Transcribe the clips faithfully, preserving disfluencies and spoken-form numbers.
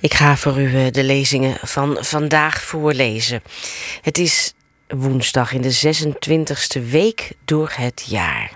Ik ga voor u de lezingen van vandaag voorlezen. Het is woensdag in de zesentwintigste week door het jaar.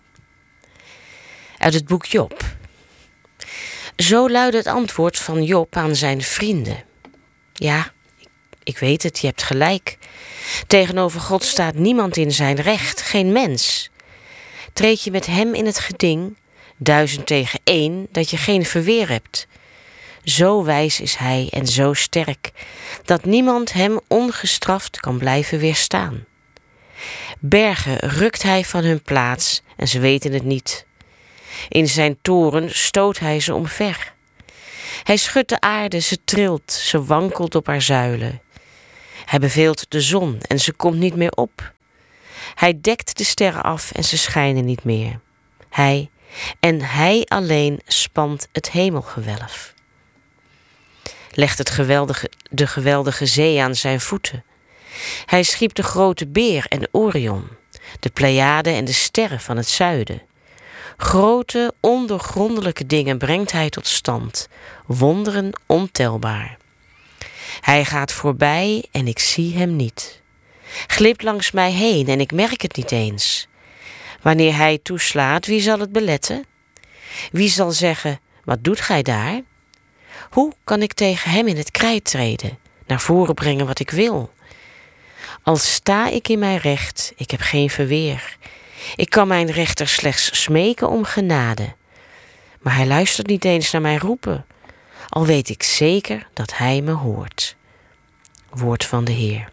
Uit het boek Job. Zo luidde het antwoord van Job aan zijn vrienden. Ja, ik weet het, je hebt gelijk. Tegenover God staat niemand in zijn recht, geen mens. Treed je met hem in het geding, duizend tegen één, dat je geen verweer hebt. Zo wijs is hij en zo sterk, dat niemand hem ongestraft kan blijven weerstaan. Bergen rukt hij van hun plaats en ze weten het niet. In zijn toren stoot hij ze omver. Hij schudt de aarde, ze trilt, ze wankelt op haar zuilen. Hij beveelt de zon en ze komt niet meer op. Hij dekt de sterren af en ze schijnen niet meer. Hij en hij alleen spant het hemelgewelf. Legt het geweldige, de geweldige zee aan zijn voeten. Hij schiep de grote beer en Orion, de Pleiaden en de sterren van het zuiden. Grote, ondoorgrondelijke dingen brengt hij tot stand, wonderen ontelbaar. Hij gaat voorbij en ik zie hem niet. Glipt langs mij heen en ik merk het niet eens. Wanneer hij toeslaat, wie zal het beletten? Wie zal zeggen, wat doet gij daar? Hoe kan ik tegen hem in het krijt treden, naar voren brengen wat ik wil? Al sta ik in mijn recht, ik heb geen verweer. Ik kan mijn rechter slechts smeken om genade. Maar hij luistert niet eens naar mijn roepen, al weet ik zeker dat hij me hoort. Woord van de Heer.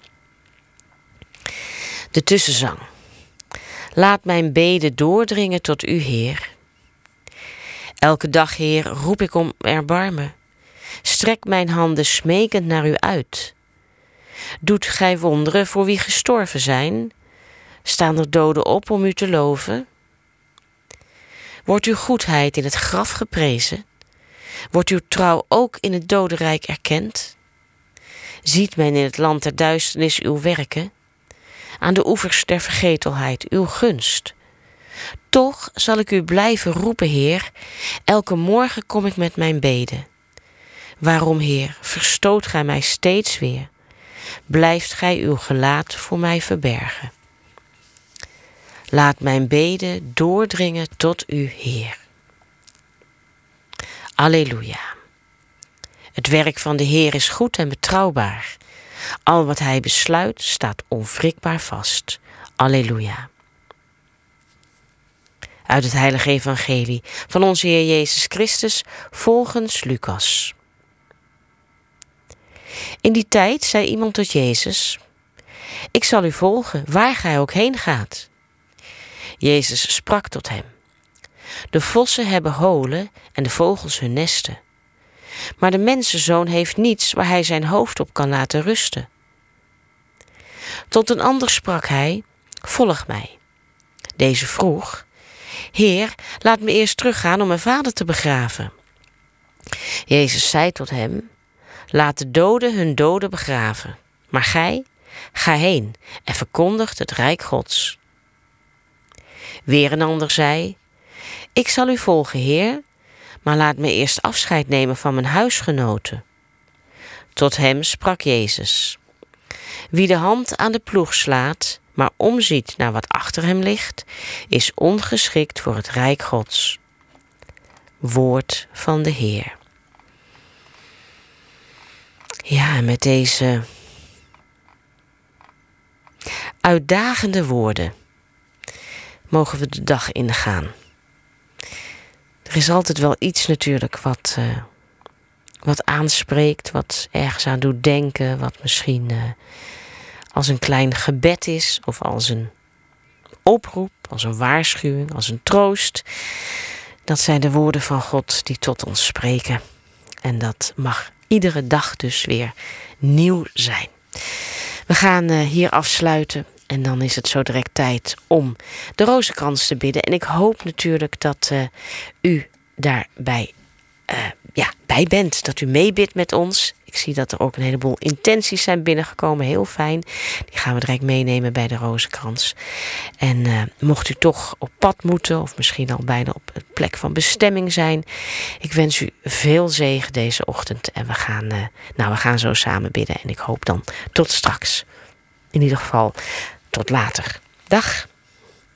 De tussenzang. Laat mijn beden doordringen tot u, Heer. Elke dag, Heer, roep ik om erbarmen. Strek mijn handen smekend naar u uit. Doet gij wonderen voor wie gestorven zijn? Staan er doden op om u te loven? Wordt uw goedheid in het graf geprezen? Wordt uw trouw ook in het dodenrijk erkend? Ziet men in het land der duisternis uw werken? Aan de oevers der vergetelheid uw gunst? Toch zal ik u blijven roepen, Heer. Elke morgen kom ik met mijn beden. Waarom, Heer, verstoot gij mij steeds weer? Blijft gij uw gelaat voor mij verbergen? Laat mijn beden doordringen tot u, Heer. Alleluia. Het werk van de Heer is goed en betrouwbaar. Al wat hij besluit staat onwrikbaar vast. Alleluia. Uit het heilige evangelie van onze Heer Jezus Christus volgens Lucas. In die tijd zei iemand tot Jezus: ik zal u volgen, waar gij ook heen gaat. Jezus sprak tot hem: de vossen hebben holen en de vogels hun nesten. Maar de mensenzoon heeft niets waar hij zijn hoofd op kan laten rusten. Tot een ander sprak hij: volg mij. Deze vroeg: Heer, laat me eerst teruggaan om mijn vader te begraven. Jezus zei tot hem: laat de doden hun doden begraven. Maar gij, ga heen en verkondigt het rijk Gods. Weer een ander zei: ik zal u volgen, Heer, maar laat me eerst afscheid nemen van mijn huisgenoten. Tot hem sprak Jezus: wie de hand aan de ploeg slaat, maar omziet naar wat achter hem ligt, is ongeschikt voor het rijk Gods. Woord van de Heer. Ja, met deze uitdagende woorden mogen we de dag ingaan. Er is altijd wel iets natuurlijk wat, uh, wat aanspreekt, wat ergens aan doet denken, wat misschien uh, als een klein gebed is of als een oproep, als een waarschuwing, als een troost. Dat zijn de woorden van God die tot ons spreken. En dat mag iedere dag dus weer nieuw zijn. We gaan uh, hier afsluiten en dan is het zo direct tijd om de rozenkrans te bidden. En ik hoop natuurlijk dat uh, u daarbij uh, ja, bij bent, dat u meebidt met ons. Ik zie dat er ook een heleboel intenties zijn binnengekomen. Heel fijn. Die gaan we direct meenemen bij de Rozenkrans. En uh, mocht u toch op pad moeten, of misschien al bijna op de plek van bestemming zijn, ik wens u veel zegen deze ochtend. En we gaan, uh, nou, we gaan zo samen bidden. En ik hoop dan tot straks. In ieder geval tot later. Dag.